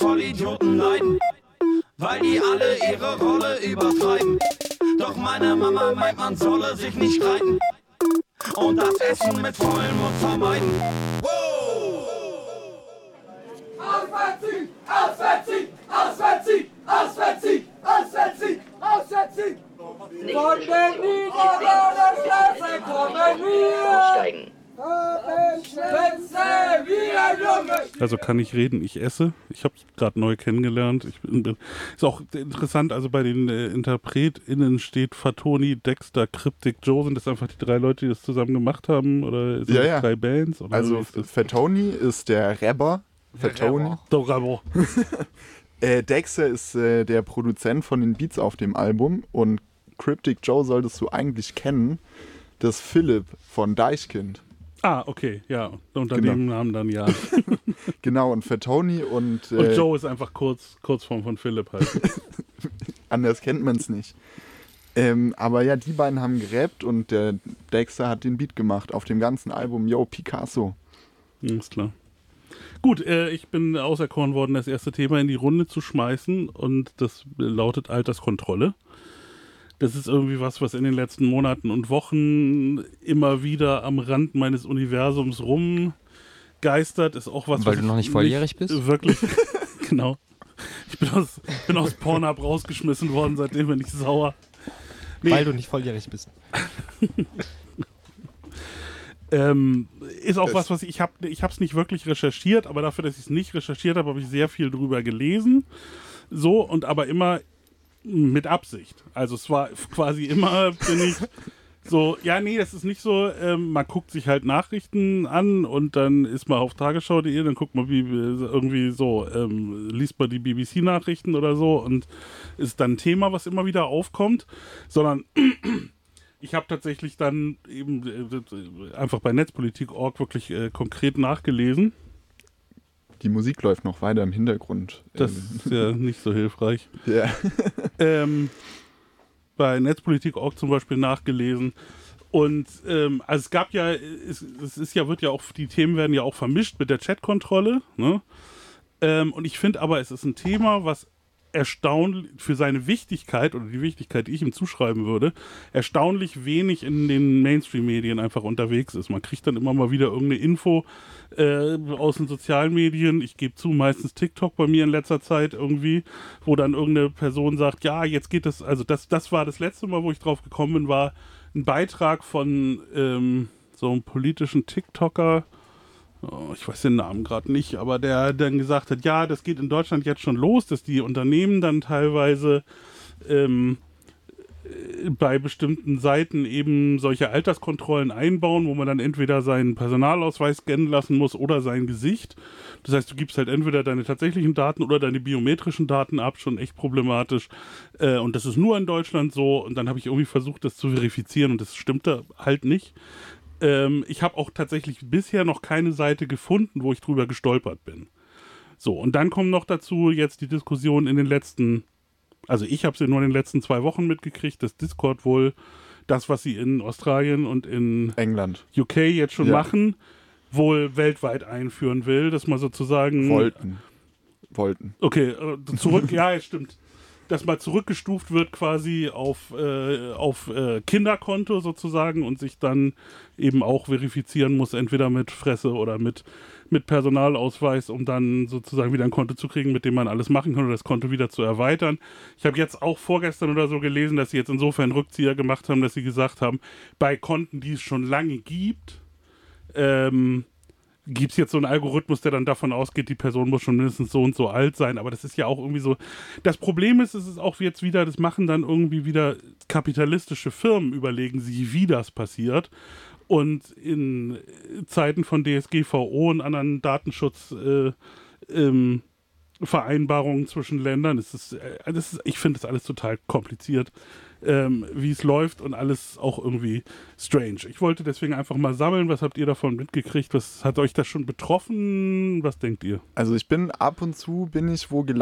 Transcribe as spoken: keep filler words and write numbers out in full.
Vollidioten leiden, weil die alle ihre Rolle übertreiben. Doch meine Mama meint, man solle sich nicht streiten und das Essen mit vollem Mund vermeiden. Auswärtssieg! Auswärtssieg! Auswärtssieg! Auswärtssieg! Auswärtssieg! Auswärtssieg! Von den Niederlanden Straße kommen wir! Also kann ich reden, ich esse. Ich habe es gerade neu kennengelernt. Ich bin, bin, ist auch interessant, also bei den äh, InterpretInnen steht Fatoni, Dexter, Cryptic Joe. Sind das einfach die drei Leute, die das zusammen gemacht haben? Oder sind ja, das ja. drei Bands? Oder also Fatoni ist der Rapper. Fatoni. Der Rapper. äh, Dexter ist äh, der Produzent von den Beats auf dem Album und Cryptic Joe solltest du eigentlich kennen. Das ist Philipp von Deichkind. Ah, okay, ja. Unter genau. dem Namen dann ja. Genau, und Fatoni und... Äh, und Joe ist einfach kurz, Kurzform von Philipp halt. Anders kennt man es nicht. Ähm, aber ja, die beiden haben gerappt und der Dexter hat den Beat gemacht auf dem ganzen Album Yo, Picasso. Ist klar. Gut, äh, ich bin auserkoren worden, das erste Thema in die Runde zu schmeißen und das lautet Alterskontrolle. Das ist irgendwie was, was in den letzten Monaten und Wochen immer wieder am Rand meines Universums rumgeistert. Ist auch was, Weil was du noch nicht volljährig nicht bist? Wirklich, genau. Ich bin aus, bin aus Pornhub rausgeschmissen worden, seitdem bin ich sauer. Nee. Weil du nicht volljährig bist. ähm, ist auch das was, was ich habe ich habe es nicht wirklich recherchiert, aber dafür, dass ich es nicht recherchiert habe, habe ich sehr viel drüber gelesen. So, und aber immer mit Absicht. Also es war quasi immer, bin ich so, ja, nee, das ist nicht so, ähm, man guckt sich halt Nachrichten an und dann ist man auf tagesschau punkt de, dann guckt man wie, irgendwie so, ähm, liest man die B B C-Nachrichten oder so und ist dann ein Thema, was immer wieder aufkommt, sondern ich habe tatsächlich dann eben äh, einfach bei netzpolitik punkt org wirklich äh, konkret nachgelesen. Die Musik läuft noch weiter im Hintergrund. Das ist ja nicht so hilfreich. Ja. ähm, bei netzpolitik punkt org zum Beispiel nachgelesen. Und ähm, also es gab ja, es, es ist ja, wird ja auch, die Themen werden ja auch vermischt mit der Chatkontrolle. Ne? Ähm, und ich finde aber, es ist ein Thema, was erstaunlich für seine Wichtigkeit oder die Wichtigkeit, die ich ihm zuschreiben würde, erstaunlich wenig in den Mainstream-Medien einfach unterwegs ist. Man kriegt dann immer mal wieder irgendeine Info äh, aus den sozialen Medien. Ich gebe zu, meistens TikTok bei mir in letzter Zeit irgendwie, wo dann irgendeine Person sagt, ja, jetzt geht es, also das, das war das letzte Mal, wo ich drauf gekommen bin, war ein Beitrag von ähm, so einem politischen TikToker, oh, ich weiß den Namen gerade nicht, aber der dann gesagt hat, ja, das geht in Deutschland jetzt schon los, dass die Unternehmen dann teilweise ähm, bei bestimmten Seiten eben solche Alterskontrollen einbauen, wo man dann entweder seinen Personalausweis scannen lassen muss oder sein Gesicht. Das heißt, du gibst halt entweder deine tatsächlichen Daten oder deine biometrischen Daten ab, schon echt problematisch. Äh, und das ist nur in Deutschland so. Und dann habe ich irgendwie versucht, das zu verifizieren und das stimmte halt nicht. Ähm, ich habe auch tatsächlich bisher noch keine Seite gefunden, wo ich drüber gestolpert bin. So, und dann kommen noch dazu jetzt die Diskussion in den letzten, also ich habe sie nur in den letzten zwei Wochen mitgekriegt, dass Discord wohl das, was sie in Australien und in England, U K jetzt schon ja. machen, wohl weltweit einführen will, dass man sozusagen... Wollten. Wollten. Okay, äh, zurück, ja, es stimmt. Dass mal zurückgestuft wird quasi auf, äh, auf äh, Kinderkonto sozusagen und sich dann eben auch verifizieren muss, entweder mit Fresse oder mit, mit Personalausweis, um dann sozusagen wieder ein Konto zu kriegen, mit dem man alles machen kann oder das Konto wieder zu erweitern. Ich habe jetzt auch vorgestern oder so gelesen, dass sie jetzt insofern Rückzieher gemacht haben, dass sie gesagt haben, bei Konten, die es schon lange gibt, ähm, gibt es jetzt so einen Algorithmus, der dann davon ausgeht, die Person muss schon mindestens so und so alt sein, aber das ist ja auch irgendwie so, das Problem ist, es ist auch jetzt wieder, das machen dann irgendwie wieder kapitalistische Firmen, überlegen sich, wie das passiert und in Zeiten von D S G V O und anderen Datenschutz äh, ähm, Vereinbarungen zwischen Ländern, das ist, äh, das ist ich finde das alles total kompliziert, ähm, wie es läuft und alles auch irgendwie strange. Ich wollte deswegen einfach mal sammeln, was habt ihr davon mitgekriegt, was hat euch das schon betroffen, was denkt ihr? Also ich bin ab und zu, bin ich wo gelandet,